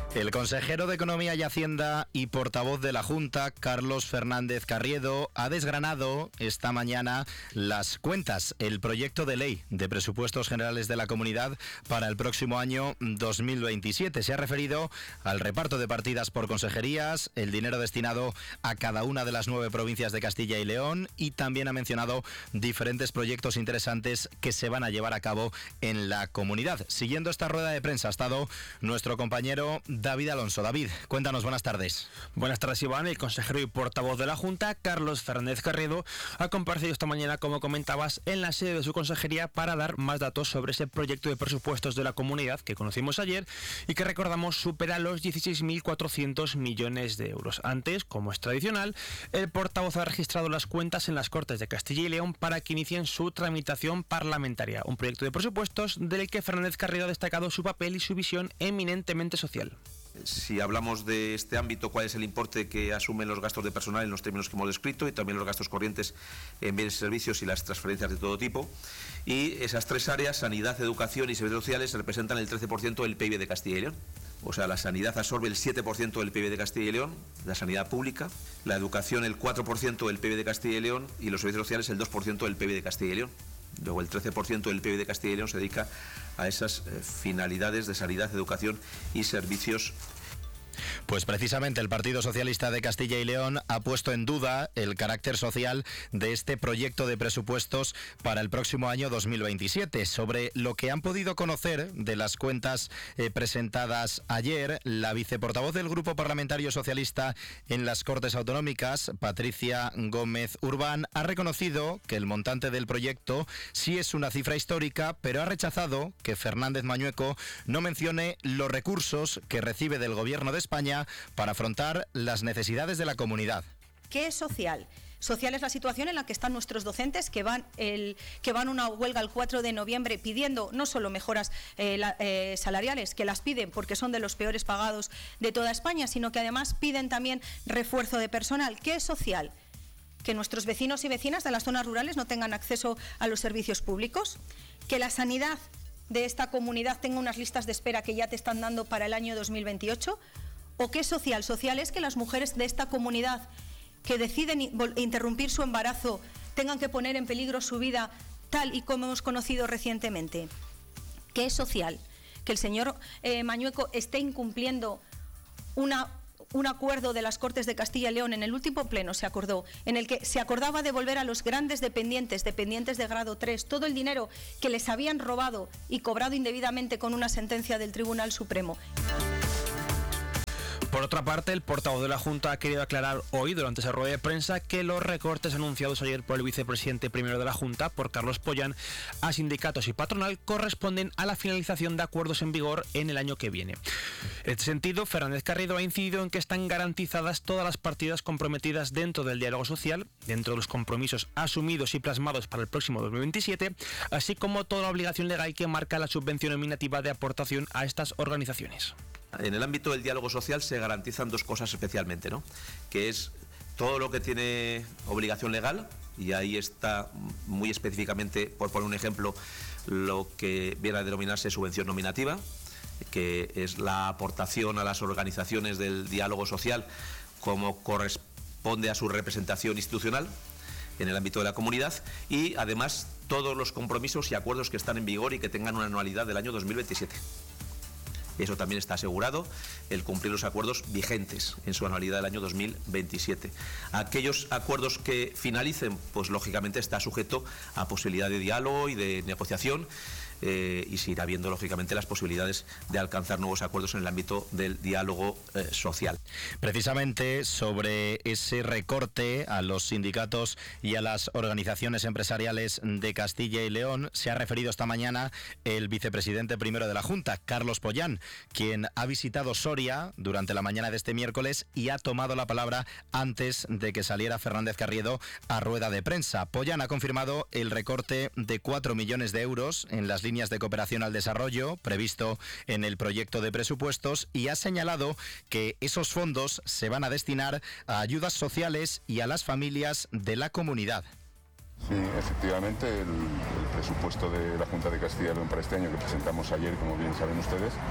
El consejero de Economía y Hacienda y portavoz de la Junta, Carlos Fernández Carriedo, ha desgranado esta mañana las cuentas, el proyecto de ley de presupuestos generales de la comunidad para el próximo año 2027. Se ha referido al reparto de partidas por consejerías, el dinero destinado a cada una de las 9 provincias de Castilla y León, y también ha mencionado diferentes proyectos interesantes que se van a llevar a cabo en la comunidad. Siguiendo esta rueda de prensa ha estado nuestro compañero David Alonso. David, cuéntanos, buenas tardes. Buenas tardes, Iván. El consejero y portavoz de la Junta, Carlos Fernández Carriedo, ha comparecido esta mañana, como comentabas, en la sede de su consejería para dar más datos sobre ese proyecto de presupuestos de la comunidad que conocimos ayer y que, recordamos, supera los 16.400 millones de euros. Antes, como es tradicional, el portavoz ha registrado las cuentas en las Cortes de Castilla y León para que inicien su tramitación parlamentaria. Un proyecto de presupuestos del que Fernández Carriedo ha destacado su papel y su visión eminentemente social. Si hablamos de este ámbito, ¿cuál es el importe que asumen los gastos de personal en los términos que hemos descrito y también los gastos corrientes en bienes y servicios y las transferencias de todo tipo? Y esas tres áreas, sanidad, educación y servicios sociales, representan el 13% del PIB de Castilla y León. O sea, la sanidad absorbe el 7% del PIB de Castilla y León, la sanidad pública, la educación el 4% del PIB de Castilla y León y los servicios sociales el 2% del PIB de Castilla y León. Luego el 13% del PIB de Castilla y León se dedica a esas finalidades de sanidad, educación y servicios. Pues precisamente el Partido Socialista de Castilla y León ha puesto en duda el carácter social de este proyecto de presupuestos para el próximo año 2027. Sobre lo que han podido conocer de las cuentas presentadas ayer, la viceportavoz del Grupo Parlamentario Socialista en las Cortes Autonómicas, Patricia Gómez Urbán, ha reconocido que el montante del proyecto sí es una cifra histórica, pero ha rechazado que Fernández Mañueco no mencione los recursos que recibe del Gobierno de España para afrontar las necesidades de la comunidad. ¿Qué es social? Social es la situación en la que están nuestros docentes que van a una huelga el 4 de noviembre pidiendo no solo mejoras salariales, que las piden porque son de los peores pagados de toda España, sino que además piden también refuerzo de personal. ¿Qué es social? Que nuestros vecinos y vecinas de las zonas rurales no tengan acceso a los servicios públicos, que la sanidad de esta comunidad tenga unas listas de espera que ya te están dando para el año 2028. ¿O qué es social? Social es que las mujeres de esta comunidad que deciden interrumpir su embarazo tengan que poner en peligro su vida tal y como hemos conocido recientemente. ¿Qué es social? Que el señor Mañueco esté incumpliendo un acuerdo de las Cortes de Castilla y León. En el último pleno se acordó, en el que se acordaba devolver a los grandes dependientes de grado 3, todo el dinero que les habían robado y cobrado indebidamente con una sentencia del Tribunal Supremo. Por otra parte, el portavoz de la Junta ha querido aclarar hoy, durante esa rueda de prensa, que los recortes anunciados ayer por el vicepresidente primero de la Junta, por Carlos Pollán, a sindicatos y patronal corresponden a la finalización de acuerdos en vigor en el año que viene. En este sentido, Fernández Carriedo ha incidido en que están garantizadas todas las partidas comprometidas dentro del diálogo social, dentro de los compromisos asumidos y plasmados para el próximo 2027, así como toda la obligación legal que marca la subvención nominativa de aportación a estas organizaciones. En el ámbito del diálogo social se garantizan dos cosas especialmente, ¿no? Que es todo lo que tiene obligación legal, y ahí está muy específicamente, por poner un ejemplo, lo que viene a denominarse subvención nominativa, que es la aportación a las organizaciones del diálogo social como corresponde a su representación institucional en el ámbito de la comunidad, y además todos los compromisos y acuerdos que están en vigor y que tengan una anualidad del año 2027. Eso también está asegurado, el cumplir los acuerdos vigentes en su anualidad del año 2027. Aquellos acuerdos que finalicen, pues lógicamente está sujeto a posibilidad de diálogo y de negociación, y se irá viendo lógicamente las posibilidades de alcanzar nuevos acuerdos en el ámbito del diálogo social. Precisamente sobre ese recorte a los sindicatos y a las organizaciones empresariales de Castilla y León se ha referido esta mañana el vicepresidente primero de la Junta, Carlos Pollán, quien ha visitado Soria durante la mañana de este miércoles y ha tomado la palabra antes de que saliera Fernández Carriedo a rueda de prensa. Pollán ha confirmado el recorte de 4 millones de euros en las líneas de cooperación al desarrollo previsto en el proyecto de presupuestos y ha señalado que esos fondos se van a destinar a ayudas sociales y a las familias de la comunidad. Sí, efectivamente, el presupuesto de la Junta de Castilla y León para este año que presentamos ayer, como bien saben ustedes,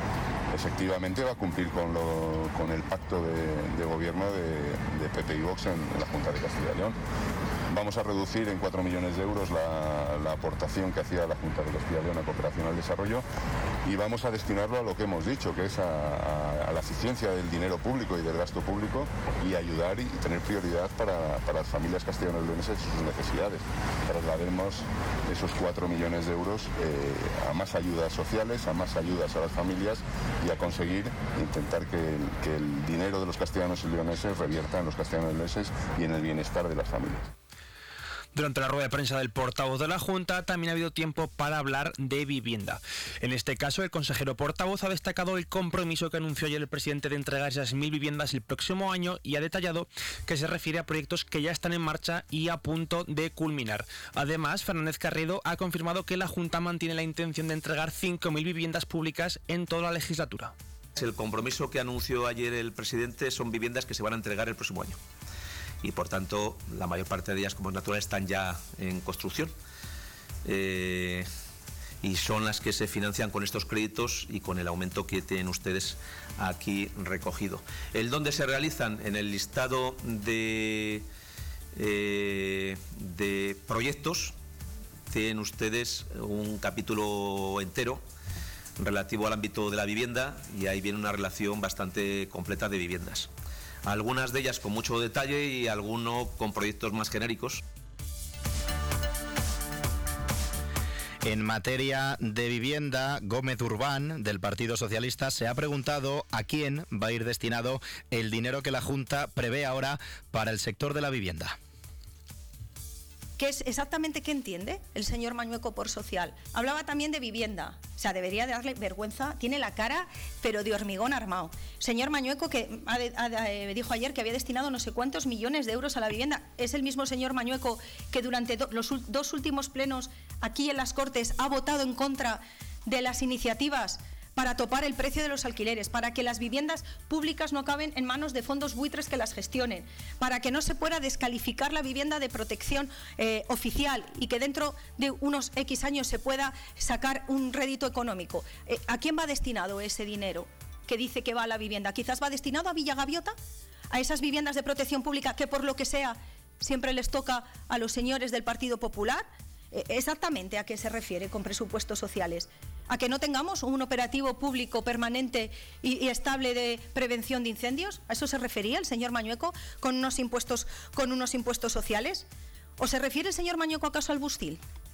efectivamente va a cumplir con el pacto de gobierno de PP y Vox en la Junta de Castilla y León. Vamos a reducir en 4 millones de euros la aportación que hacía la Junta de Castilla y León a Cooperación al Desarrollo y vamos a destinarlo a lo que hemos dicho, que es a la eficiencia del dinero público y del gasto público y ayudar y tener prioridad para las familias castellano-leonesas y sus necesidades. Traslademos esos 4 millones de euros a más ayudas sociales, a más ayudas a las familias y a conseguir intentar que el dinero de los castellanos y leoneses revierta en los castellanos y leoneses y en el bienestar de las familias. Durante la rueda de prensa del portavoz de la Junta también ha habido tiempo para hablar de vivienda. En este caso, el consejero portavoz ha destacado el compromiso que anunció ayer el presidente de entregar esas 1.000 viviendas el próximo año y ha detallado que se refiere a proyectos que ya están en marcha y a punto de culminar. Además, Fernández Carriedo ha confirmado que la Junta mantiene la intención de entregar 5.000 viviendas públicas en toda la legislatura. El compromiso que anunció ayer el presidente son viviendas que se van a entregar el próximo año. Y por tanto la mayor parte de ellas, como es natural, están ya en construcción y son las que se financian con estos créditos y con el aumento que tienen ustedes aquí recogido. ¿El dónde se realizan? En el listado de proyectos tienen ustedes un capítulo entero relativo al ámbito de la vivienda y ahí viene una relación bastante completa de viviendas. Algunas de ellas con mucho detalle y algunos con proyectos más genéricos. En materia de vivienda, Gómez Urbán, del Partido Socialista, se ha preguntado a quién va a ir destinado el dinero que la Junta prevé ahora para el sector de la vivienda. ¿Qué es exactamente qué entiende el señor Mañueco por social? Hablaba también de vivienda. O sea, debería de darle vergüenza. Tiene la cara, pero de hormigón armado. Señor Mañueco, que dijo ayer que había destinado no sé cuántos millones de euros a la vivienda. Es el mismo señor Mañueco que durante los dos últimos plenos aquí en las Cortes ha votado en contra de las iniciativas para topar el precio de los alquileres, para que las viviendas públicas no acaben en manos de fondos buitres que las gestionen, para que no se pueda descalificar la vivienda de protección oficial y que dentro de unos X años se pueda sacar un rédito económico. ¿A quién va destinado ese dinero que dice que va a la vivienda? ¿Quizás va destinado a Villa Gaviota? ¿A esas viviendas de protección pública que por lo que sea siempre les toca a los señores del Partido Popular? ¿Exactamente a qué se refiere con presupuestos sociales? ¿A que no tengamos un operativo público permanente y estable de prevención de incendios? ¿A eso se refería el señor Mañueco con unos impuestos sociales? ¿O se refiere el señor Mañueco acaso al Bustil?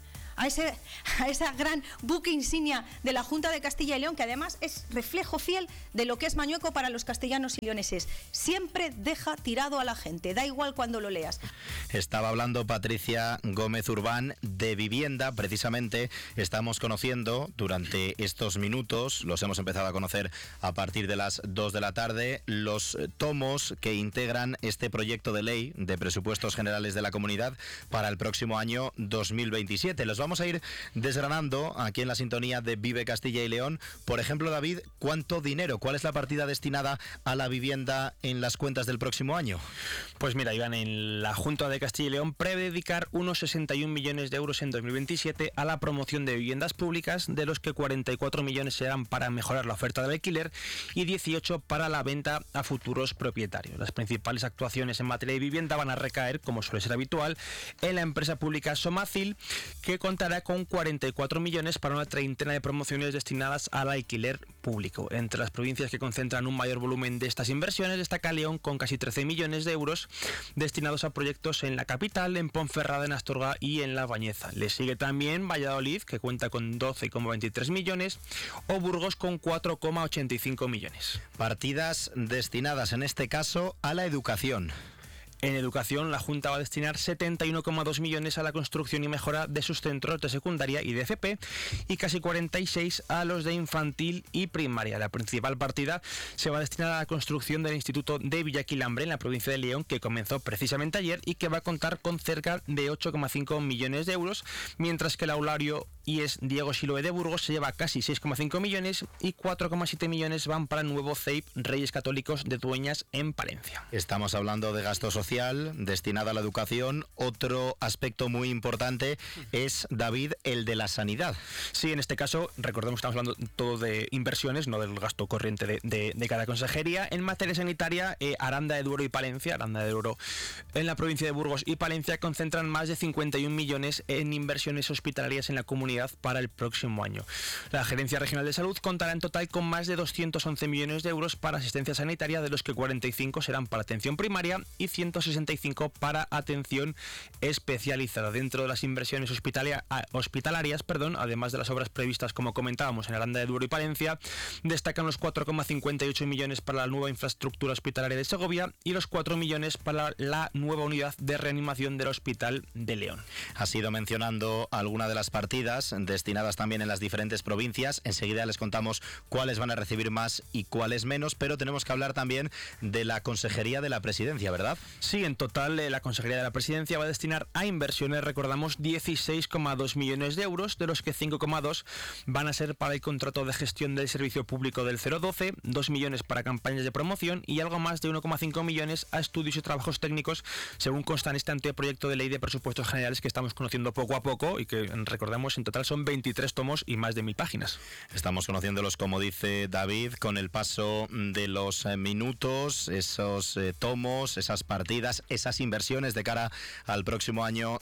A esa gran buque insignia de la Junta de Castilla y León, que además es reflejo fiel de lo que es Mañueco para los castellanos y leoneses. Siempre deja tirado a la gente, da igual cuando lo leas. Estaba hablando Patricia Gómez Urbán de vivienda. Precisamente estamos conociendo durante estos minutos, los hemos empezado a conocer a partir de las 2 de la tarde, los tomos que integran este proyecto de ley de presupuestos generales de la comunidad para el próximo año 2027. Los vamos a ir desgranando aquí en la sintonía de Vive Castilla y León. Por ejemplo, David, ¿cuánto dinero? ¿Cuál es la partida destinada a la vivienda en las cuentas del próximo año? Pues mira, Iván, en la Junta de Castilla y León prevé dedicar unos 61 millones de euros en 2027 a la promoción de viviendas públicas, de los que 44 millones serán para mejorar la oferta del alquiler y 18 para la venta a futuros propietarios. Las principales actuaciones en materia de vivienda van a recaer, como suele ser habitual, en la empresa pública Somacil, que contará con 44 millones para una treintena de promociones destinadas al alquiler público. Entre las provincias que concentran un mayor volumen de estas inversiones destaca León, con casi 13 millones de euros destinados a proyectos en la capital, en Ponferrada, en Astorga y en La Bañeza. Le sigue también Valladolid, que cuenta con 12,23 millones, o Burgos con 4,85 millones. Partidas destinadas en este caso a la educación. En educación, la Junta va a destinar 71,2 millones a la construcción y mejora de sus centros de secundaria y de FP y casi 46 a los de infantil y primaria. La principal partida se va a destinar a la construcción del Instituto de Villaquilambre en la provincia de León, que comenzó precisamente ayer y que va a contar con cerca de 8,5 millones de euros, mientras que el aulario y es Diego Siloé de Burgos, se lleva casi 6,5 millones y 4,7 millones van para el nuevo CEIP Reyes Católicos de Dueñas en Palencia. Estamos hablando de gasto social destinado a la educación. Otro aspecto muy importante es, David, el de la sanidad. Sí, en este caso, recordemos que estamos hablando todo de inversiones, no del gasto corriente de cada consejería. En materia sanitaria, Aranda de Duero y Palencia, Aranda de Duero en la provincia de Burgos y Palencia, concentran más de 51 millones en inversiones hospitalarias en la comunidad para el próximo año. La Gerencia Regional de Salud contará en total con más de 211 millones de euros para asistencia sanitaria, de los que 45 serán para atención primaria y 165 para atención especializada. Dentro de las inversiones hospitalarias, además de las obras previstas, como comentábamos, en Aranda de Duero y Palencia, destacan los 4,58 millones para la nueva infraestructura hospitalaria de Segovia y los 4 millones para la nueva unidad de reanimación del Hospital de León. Has ido mencionando alguna de las partidas destinadas también en las diferentes provincias. Enseguida les contamos cuáles van a recibir más y cuáles menos, pero tenemos que hablar también de la Consejería de la Presidencia, ¿verdad? Sí, en total la Consejería de la Presidencia va a destinar a inversiones, recordamos, 16,2 millones de euros, de los que 5,2 van a ser para el contrato de gestión del servicio público del 012, 2 millones para campañas de promoción y algo más de 1,5 millones a estudios y trabajos técnicos, según consta en este anteproyecto de ley de presupuestos generales que estamos conociendo poco a poco y que, recordemos, en total son 23 tomos y más de 1000 páginas. Estamos conociéndolos, como dice David, con el paso de los minutos, esos tomos, esas partidas, esas inversiones de cara al próximo año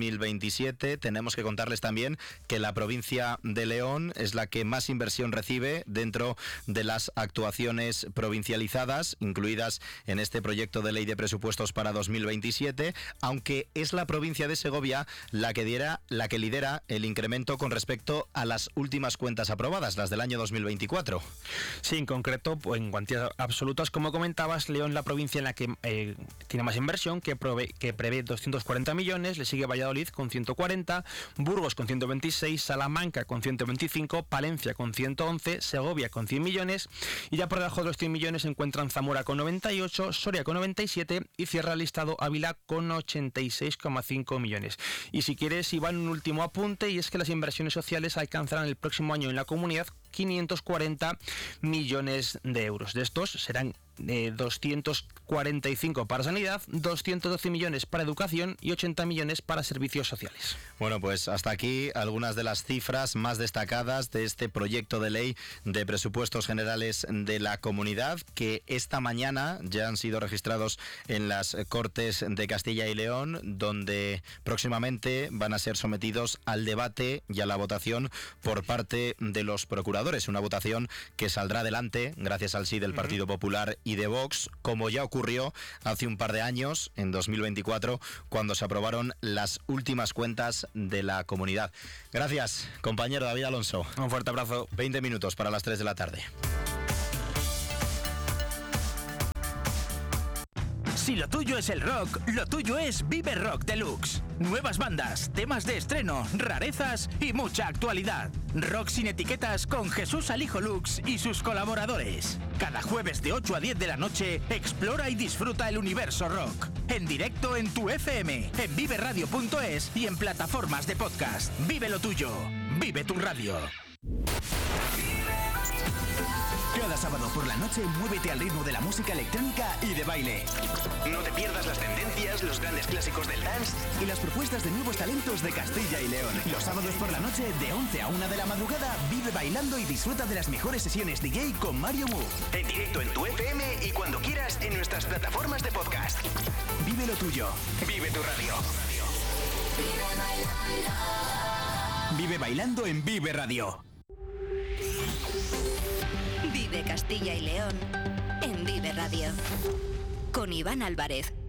2027. Tenemos que contarles también que la provincia de León es la que más inversión recibe dentro de las actuaciones provincializadas, incluidas en este proyecto de ley de presupuestos para 2027, aunque es la provincia de Segovia la que lidera el incremento con respecto a las últimas cuentas aprobadas, las del año 2024. Sí, en concreto, en cuantías absolutas, como comentabas, León, la provincia en la que tiene más inversión, que prevé 240 millones, le sigue Valladolid con 140, Burgos con 126, Salamanca con 125, Palencia con 111, Segovia con 100 millones, y ya por debajo de los 100 millones se encuentran Zamora con 98, Soria con 97 y cierra el listado Ávila con 86,5 millones. Y si quieres, Iván, un último apunte, y es que las inversiones sociales alcanzarán el próximo año en la comunidad 540 millones de euros. De estos serán 245 para sanidad, 212 millones para educación y 80 millones para servicios sociales. Bueno, pues hasta aquí algunas de las cifras más destacadas de este proyecto de ley de presupuestos generales de la comunidad, que esta mañana ya han sido registrados en las Cortes de Castilla y León, donde próximamente van a ser sometidos al debate y a la votación por parte de los procuradores. Una votación que saldrá adelante gracias al sí del Partido Popular y de Vox, como ya ocurrió hace un par de años, en 2024, cuando se aprobaron las últimas cuentas de la comunidad. Gracias, compañero David Alonso. Un fuerte abrazo. 20 minutos para las 3 de la tarde. Si lo tuyo es el rock, lo tuyo es Vive Rock Deluxe. Nuevas bandas, temas de estreno, rarezas y mucha actualidad. Rock sin etiquetas con Jesús Alijo Lux y sus colaboradores. Cada jueves de 8 a 10 de la noche, explora y disfruta el universo rock. En directo en tu FM, en viveradio.es y en plataformas de podcast. Vive lo tuyo. Vive tu radio. Cada sábado por la noche, muévete al ritmo de la música electrónica y de baile. No te pierdas las tendencias, los grandes clásicos del dance y las propuestas de nuevos talentos de Castilla y León. Los sábados por la noche, de 11 a 1 de la madrugada, vive bailando y disfruta de las mejores sesiones DJ con Mario Mu. En directo en tu FM y cuando quieras en nuestras plataformas de podcast. Vive lo tuyo. Vive tu radio. Vive bailando en Vive Radio. Vive Castilla y León en Vive Radio con Iván Álvarez.